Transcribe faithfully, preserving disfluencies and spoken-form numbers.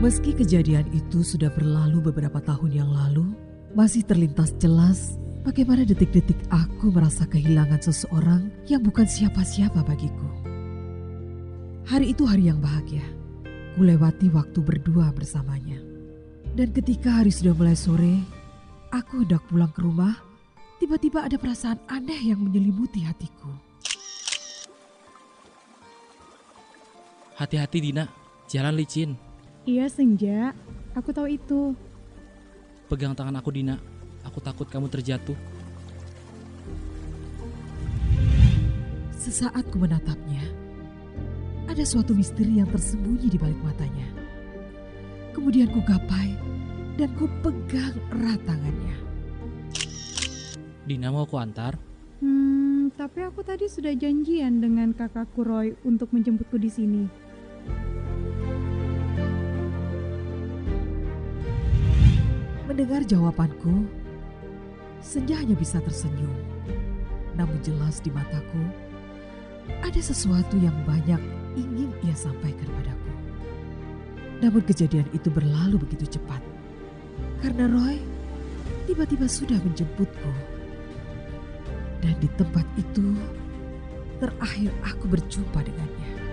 Meski kejadian itu sudah berlalu beberapa tahun yang lalu, masih terlintas jelas bagaimana detik-detik aku merasa kehilangan seseorang yang bukan siapa-siapa bagiku. Hari itu hari yang bahagia. Kulewati waktu berdua bersamanya. Dan ketika hari sudah mulai sore, aku hendak pulang ke rumah, tiba-tiba ada perasaan aneh yang menyelimuti hatiku. Hati-hati Dina, jalan licin. Iya Senja, aku tahu itu. Pegang tangan aku Dina, aku takut kamu terjatuh. Sesaat ku menatapnya, ada suatu misteri yang tersembunyi di balik matanya. Kemudian ku gapai dan ku pegang erat tangannya. Dina mau aku antar? Hmm, tapi aku tadi sudah janjian dengan kakakku Roy untuk menjemputku di sini. Mendengar jawabanku, Senja hanya bisa tersenyum. Namun jelas di mataku, ada sesuatu yang banyak ingin ia sampaikan padaku. Namun kejadian itu berlalu begitu cepat. Karena Roy tiba-tiba sudah menjemputku. Dan di tempat itu, terakhir aku berjumpa dengannya.